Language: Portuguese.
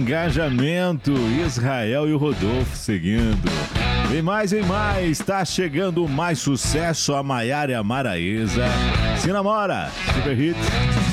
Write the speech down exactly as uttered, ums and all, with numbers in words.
engajamento. Israel e o Rodolfo seguindo. Vem mais, vem mais. Tá chegando mais sucesso. A Maiara e a Maraísa. Se namora. Super Hits.